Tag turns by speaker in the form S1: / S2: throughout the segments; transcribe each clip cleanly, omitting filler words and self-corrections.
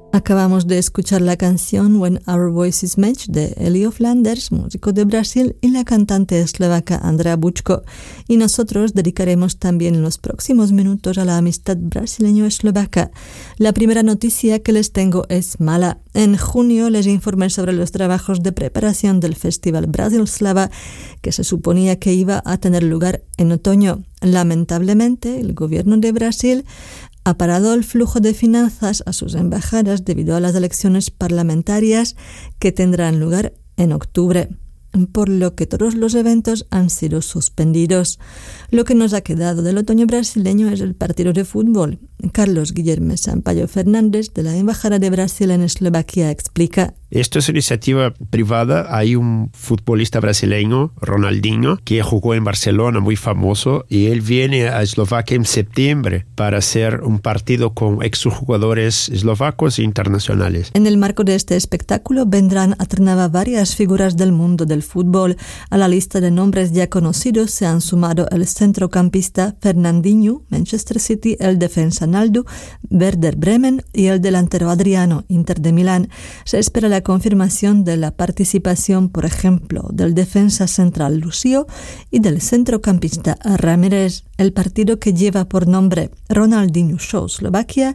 S1: Acabamos de escuchar la canción When Our Voices Match de Elio Flanders, músico de Brasil, y la cantante eslovaca Andrea Bučko. Y nosotros dedicaremos también los próximos minutos a la amistad brasileño-eslovaca. La primera noticia que les tengo es mala. En junio les informé sobre los trabajos de preparación del Festival Brasilslava, que se suponía que iba a tener lugar en otoño. Lamentablemente, el gobierno de Brasil ha parado el flujo de finanzas a sus embajadas debido a las elecciones parlamentarias que tendrán lugar en octubre, por lo que todos los eventos han sido suspendidos. Lo que nos ha quedado del otoño brasileño es el partido de fútbol. Carlos Guillermo Sampaio Fernández, de la Embajada de Brasil en Eslovaquia, explica.
S2: Esto es iniciativa privada. Hay un futbolista brasileño, Ronaldinho, que jugó en Barcelona, muy famoso, y él viene a Eslovaquia en septiembre para hacer un partido con exjugadores eslovacos e internacionales.
S1: En el marco de este espectáculo vendrán a Trnava varias figuras del mundo del fútbol. A la lista de nombres ya conocidos se han sumado el centrocampista Fernandinho, Manchester City, el defensa Naldo, Werder Bremen y el delantero Adriano, Inter de Milán. Se espera la confirmación de la participación, por ejemplo, del defensa central Lucio y del centrocampista Ramírez. El partido, que lleva por nombre Ronaldinho Show Slovakia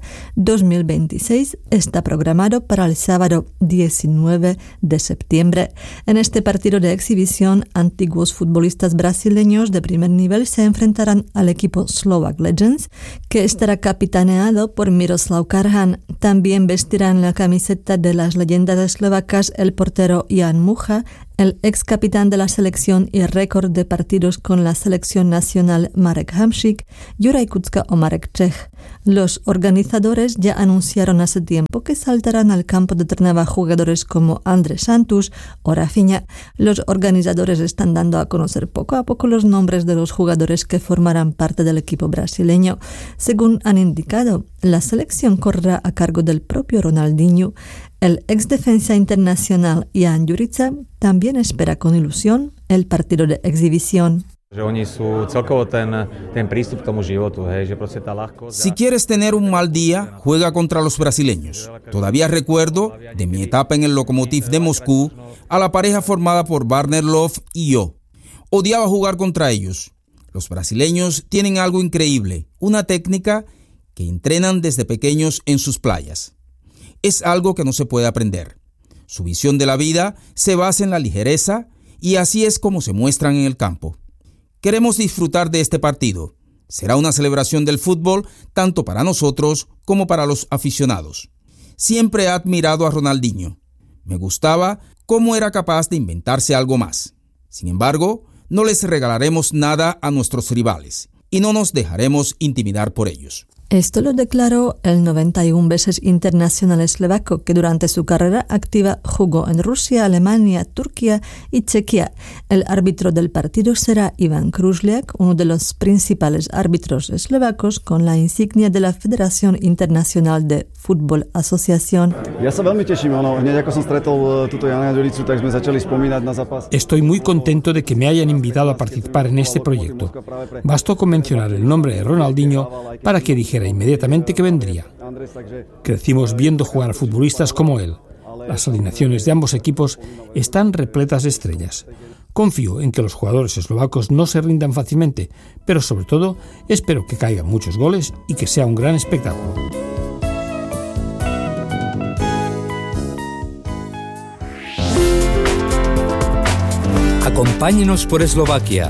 S1: 2026, está programado para el sábado 19 de septiembre. En este partido de exhibición, antiguos futbolistas brasileños de primer nivel se enfrentarán al equipo Slovak Legends, que estará capitaneado por Miroslav Karhan. También vestirán la camiseta de las leyendas eslovacas el portero Jan Mucha, el ex capitán de la selección y récord de partidos con la selección nacional Marek Hamšík, Juraj Kucka o Marek Čech. Los organizadores ya anunciaron hace tiempo que saltarán al campo de Trnava jugadores como Andrés Santos o Rafinha. Los organizadores están dando a conocer poco a poco los nombres de los jugadores que formarán parte del equipo brasileño. Según han indicado, la selección correrá a cargo del propio Ronaldinho. El ex defensa internacional Jan Jurica también espera con ilusión el partido de exhibición.
S3: Si quieres tener un mal día, juega contra los brasileños. Todavía recuerdo, de mi etapa en el Lokomotiv de Moscú, a la pareja formada por Warner Love y yo. Odiaba jugar contra ellos. Los brasileños tienen algo increíble, una técnica que entrenan desde pequeños en sus playas. Es algo que no se puede aprender. Su visión de la vida se basa en la ligereza y así es como se muestran en el campo. Queremos disfrutar de este partido. Será una celebración del fútbol tanto para nosotros como para los aficionados. Siempre he admirado a Ronaldinho. Me gustaba cómo era capaz de inventarse algo más. Sin embargo, no les regalaremos nada a nuestros rivales y no nos dejaremos intimidar por ellos.
S1: Esto lo declaró el 91 veces internacional eslovaco, que durante su carrera activa jugó en Rusia, Alemania, Turquía y Chequia. El árbitro del partido será Ivan Kružliak, uno de los principales árbitros eslovacos con la insignia de la Federación Internacional de Fútbol Asociación.
S4: Estoy muy contento de que me hayan invitado a participar en este proyecto. Bastó con mencionar el nombre de Ronaldinho para que dijera inmediatamente que vendría. Crecimos viendo jugar a futbolistas como él. Las alineaciones de ambos equipos están repletas de estrellas. Confío en que los jugadores eslovacos no se rindan fácilmente, pero sobre todo espero que caigan muchos goles y que sea un gran espectáculo.
S5: Acompáñenos por Eslovaquia.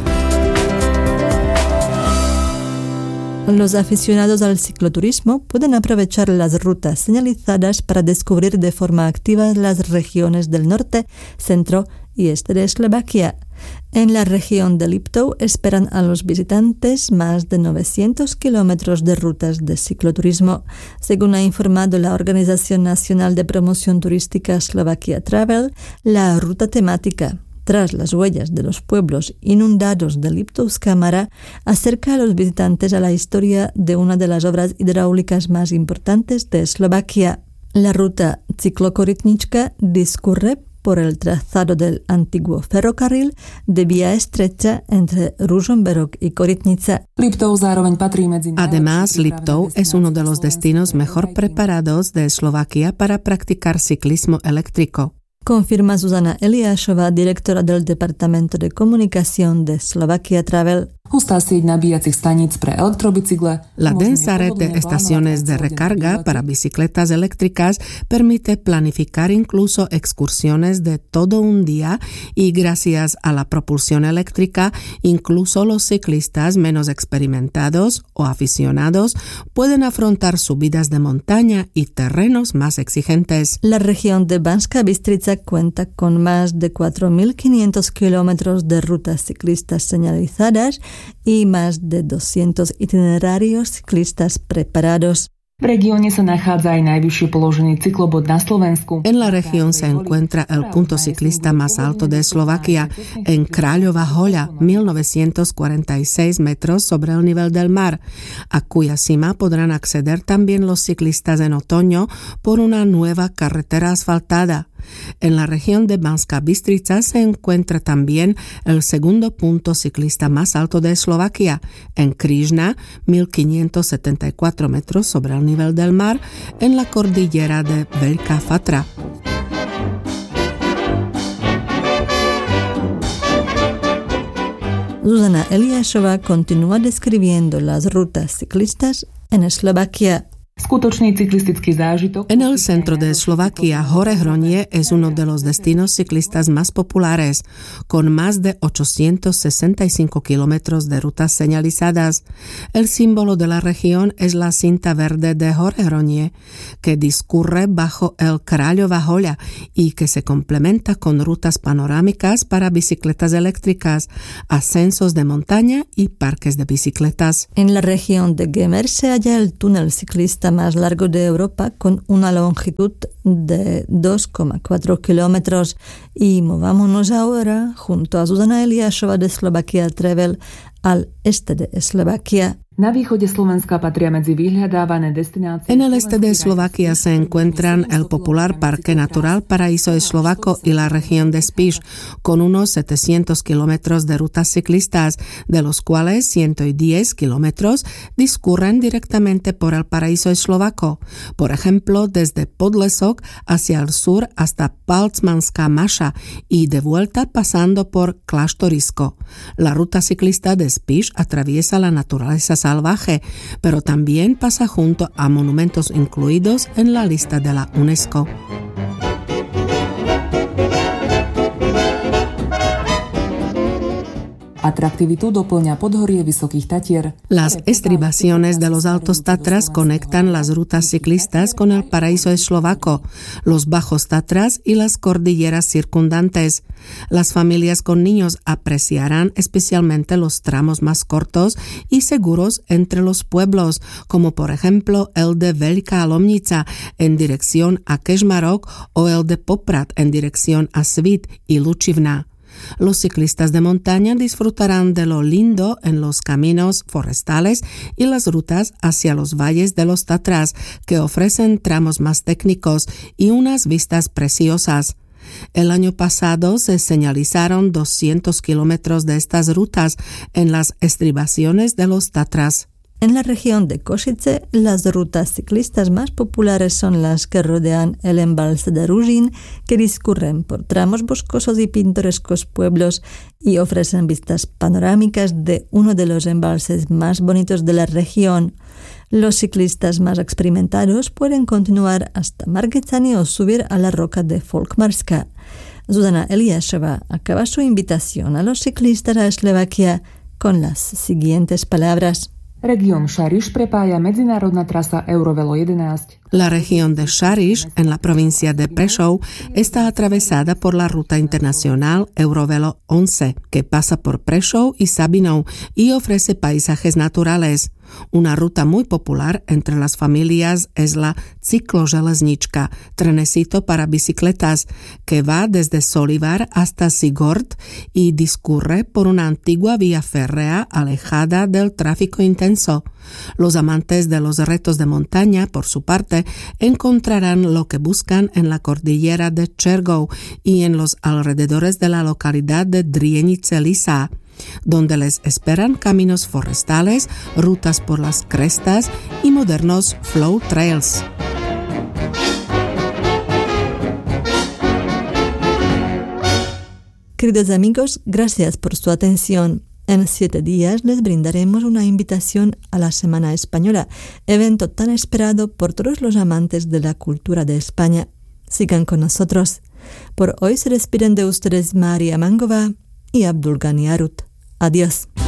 S1: Los aficionados al cicloturismo pueden aprovechar las rutas señalizadas para descubrir de forma activa las regiones del norte, centro y este de Eslovaquia. En la región de Liptov esperan a los visitantes más de 900 kilómetros de rutas de cicloturismo. Según ha informado la Organización Nacional de Promoción Turística Slovakia Travel, la ruta temática tras las huellas de los pueblos inundados de Liptovská-Mara, acerca a los visitantes a la historia de una de las obras hidráulicas más importantes de Eslovaquia. La ruta Cyklokorytnička discurre por el trazado del antiguo ferrocarril de vía estrecha entre Ružomberok y Korytnica.
S5: Además, Liptov es uno de los destinos mejor preparados de Eslovaquia para practicar ciclismo eléctrico.
S1: Confirma Zuzana Eliášová, directora del Departamento de Comunicación de Slovakia Travel.
S5: La densa red de estaciones de recarga para bicicletas eléctricas permite planificar incluso excursiones de todo un día y gracias a la propulsión eléctrica, incluso los ciclistas menos experimentados o aficionados pueden afrontar subidas de montaña y terrenos más exigentes.
S1: La región de Banská Bystrica cuenta con más de 4.500 kilómetros de rutas ciclistas señalizadas y más de 200 itinerarios ciclistas preparados.
S5: En la región se encuentra el punto ciclista más alto de Eslovaquia, en Kráľová Hoľa, 1946 metros sobre el nivel del mar, a cuya cima podrán acceder también los ciclistas en otoño por una nueva carretera asfaltada. En la región de Banská Bystrica se encuentra también el segundo punto ciclista más alto de Eslovaquia, en Križna, 1574 metros sobre el nivel del mar, en la cordillera de Veľká Fatra.
S1: Zuzana Eliášová continúa describiendo las rutas ciclistas en Eslovaquia.
S5: En el centro de Eslovaquia, Hore Hronie es uno de los destinos ciclistas más populares, con más de 865 kilómetros de rutas señalizadas. El símbolo de la región es la cinta verde de Hore Hronie, que discurre bajo el Kráľová Hoľa y que se complementa con rutas panorámicas para bicicletas eléctricas, ascensos de montaña y parques de bicicletas.
S1: En la región de Gemer se halla el túnel ciclista más largo de Europa con una longitud de 2,4 kilómetros. Y movámonos ahora, junto a Zuzana Eliášová de Slovakia Travel, al este de Eslovaquia.
S5: En el este de Eslovaquia se encuentran el popular Parque Natural Paraíso Eslovaco y la región de Spiš, con unos 700 kilómetros de rutas ciclistas, de los cuales 110 kilómetros discurren directamente por el Paraíso Eslovaco. Por ejemplo, desde Podlesok hacia el sur hasta Palcmanská Maša y de vuelta pasando por Kláštorisko. La ruta ciclista de Spiš atraviesa la naturaleza salvaje, pero también pasa junto a monumentos incluidos en la lista de la UNESCO. Las estribaciones de los Altos Tatras conectan las rutas ciclistas con el Paraíso Eslovaco, los Bajos Tatras y las cordilleras circundantes. Las familias con niños apreciarán especialmente los tramos más cortos y seguros entre los pueblos, como por ejemplo el de Veľká Lomnica en dirección a Kežmarok o el de Poprad en dirección a Svit y Lučivna. Los ciclistas de montaña disfrutarán de lo lindo en los caminos forestales y las rutas hacia los valles de los Tatras, que ofrecen tramos más técnicos y unas vistas preciosas. El año pasado se señalizaron 200 kilómetros de estas rutas en las estribaciones de los Tatras.
S1: En la región de Košice, las rutas ciclistas más populares son las que rodean el embalse de Ružín, que discurren por tramos boscosos y pintorescos pueblos y ofrecen vistas panorámicas de uno de los embalses más bonitos de la región. Los ciclistas más experimentados pueden continuar hasta Margecany o subir a la roca de Folkmarska. Zuzana Eliášová acaba su invitación a los ciclistas a Eslovaquia con las siguientes palabras.
S6: Región Šariš prepája medzinárodná trasa Eurovelo 11.
S5: La región de Šariš, en la provincia de Prešov, está atravesada por la ruta internacional Eurovelo 11, que pasa por Prešov y Sabinov y ofrece paisajes naturales. Una ruta muy popular entre las familias es la cicloželeznička, trenecito para bicicletas, que va desde Solivar hasta Sigort y discurre por una antigua vía férrea alejada del tráfico intenso. Los amantes de los retos de montaña, por su parte, encontrarán lo que buscan en la cordillera de Čergov y en los alrededores de la localidad de Drienice Lisa, donde les esperan caminos forestales, rutas por las crestas y modernos flow trails.
S1: Queridos amigos, gracias por su atención. En 7 días les brindaremos una invitación a la Semana Española, evento tan esperado por todos los amantes de la cultura de España. Sigan con nosotros. Por hoy se despiden de ustedes María Mangova y Abdul Ghani Arut. Adiós.